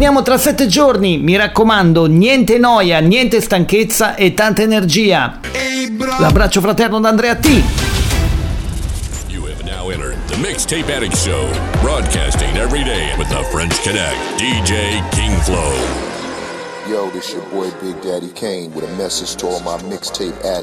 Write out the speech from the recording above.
torniamo tra 7 giorni, mi raccomando, niente noia, niente stanchezza e tanta energia. L'abbraccio fraterno da Andrea T. You have now entered the Mixtape Addict Show, broadcasting every day with the French Connect, DJ King Flow. Yo, this your boy Big Daddy Kane with a message to all my Mixtape Addict